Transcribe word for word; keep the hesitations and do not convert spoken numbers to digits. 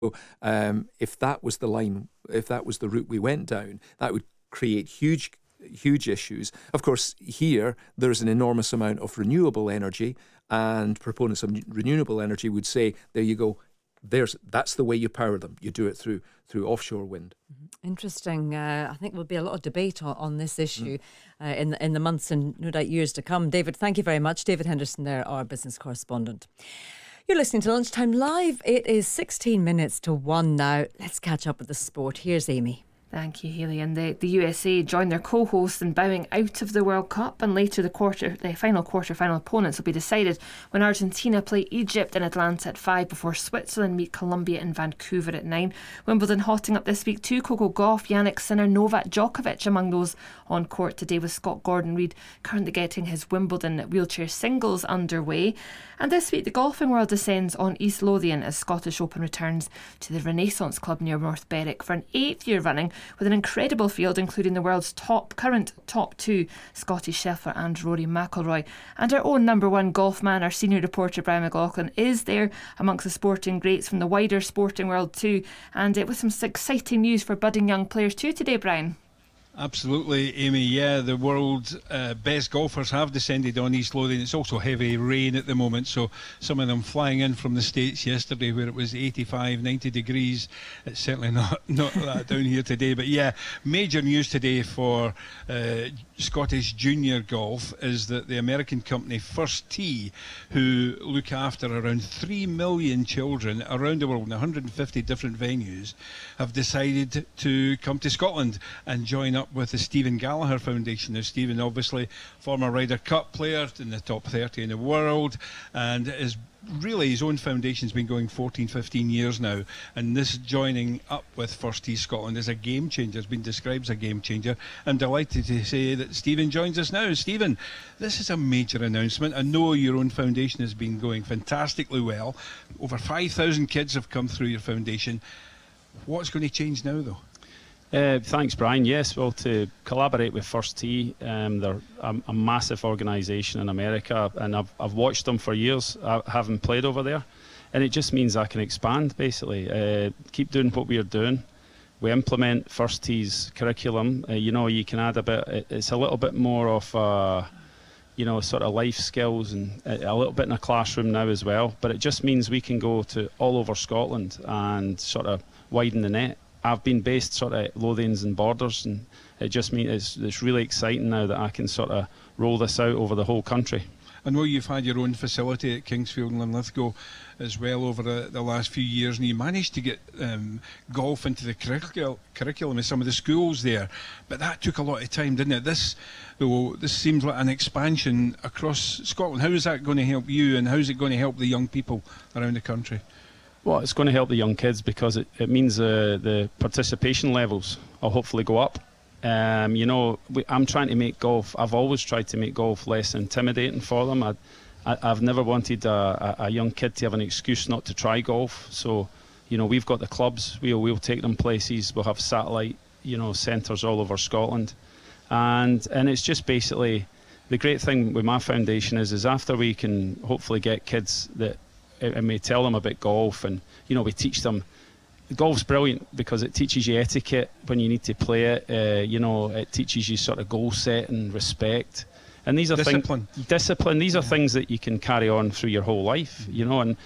um, if that was the line, if that was the route we went down, that would create huge, huge issues. Of course, here there's an enormous amount of renewable energy, and proponents of renewable energy would say, there you go, there's that's the way you power them. You do it through through offshore wind. Interesting. Uh, I think there'll be a lot of debate on, on this issue mm. uh, in the, in the months and no doubt years to come. David, thank you very much. David Henderson there, our business correspondent. You're listening to Lunchtime Live. It is sixteen minutes to one now. Let's catch up with the sport. Here's Amy. Thank you, Hayley. And the, the U S A joined their co-hosts in bowing out of the World Cup, and later the quarter, the final quarter-final opponents will be decided when Argentina play Egypt in Atlanta at five before Switzerland meet Colombia in Vancouver at nine. Wimbledon hotting up this week too. Coco Gauff, Jannik Sinner, Novak Djokovic among those on court today, with Scott Gordon-Reid currently getting his Wimbledon wheelchair singles underway. And this week the golfing world descends on East Lothian as Scottish Open returns to the Renaissance Club near North Berwick for an eighth year running, with an incredible field including the world's top current top two, Scotty Scheffler and Rory McIlroy. And our own number one golf man, our senior reporter Brian McLaughlin, is there amongst the sporting greats from the wider sporting world too, and uh, with some exciting news for budding young players too today, Brian. Absolutely, Amy. Yeah, the world's uh, best golfers have descended on East Lothian. It's also heavy rain at the moment, so some of them flying in from the States yesterday where it was eighty-five, ninety degrees. It's certainly not, not that down here today. But yeah, major news today for uh, Scottish junior golf is that the American company First Tee, who look after around three million children around the world in one hundred fifty different venues, have decided to come to Scotland and join up with the Stephen Gallagher Foundation. Now, Stephen, obviously former Ryder Cup player in the top thirty in the world, and is really his own foundation's been going fourteen, fifteen years now, and this joining up with First Tee Scotland is a game changer. It's been described as a game changer. I'm delighted to say that Stephen joins us now. Stephen, this is a major announcement. I know your own foundation has been going fantastically well. Over five thousand kids have come through your foundation. What's going to change now, though? Uh, thanks, Brian. Yes, well, to collaborate with First Tee, um, they're a, a massive organisation in America, and I've, I've watched them for years, uh, having played over there, and it just means I can expand, basically. Uh, keep doing what we're doing. We implement First Tee's curriculum. Uh, you know, you can add a bit, it's a little bit more of uh, you know, sort of life skills, and a little bit in a classroom now as well, but it just means we can go to all over Scotland and sort of widen the net. I've been based sort of Lothians and Borders, and it just means it's, it's really exciting now that I can sort of roll this out over the whole country. I know you've had your own facility at Kingsfield and Linlithgow as well over the, the last few years, and you managed to get um, golf into the curricul- curriculum of some of the schools there, but that took a lot of time, didn't it? This, though, this seems like an expansion across Scotland. How is that going to help you, and how is it going to help the young people around the country? Well, it's going to help the young kids because it, it means uh, the participation levels will hopefully go up. Um, you know, we, I'm trying to make golf, I've always tried to make golf less intimidating for them. I, I, I've never wanted a, a, a young kid to have an excuse not to try golf. So, you know, we've got the clubs, we'll, we'll take them places, we'll have satellite, you know, centres all over Scotland. And and it's just basically, the great thing with my foundation is, is after we can hopefully get kids that, and we tell them about golf, and you know, we teach them. Golf's brilliant because it teaches you etiquette when you need to play it. Uh, you know, it teaches you sort of goal setting, respect, and these are discipline. Things, discipline. These are yeah. things that you can carry on through your whole life. You know, and